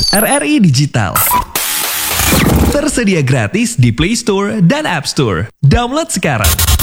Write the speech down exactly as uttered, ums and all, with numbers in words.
R R I Digital. Tersedia gratis di Play Store dan App Store. Download sekarang.